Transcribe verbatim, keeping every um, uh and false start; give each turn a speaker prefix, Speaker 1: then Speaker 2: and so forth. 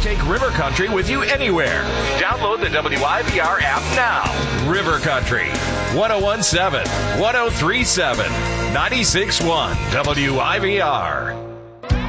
Speaker 1: take River Country with you anywhere. Download the W I V R app now. River Country, one oh one point seven, one oh three point seven, ninety-six point one W I V R.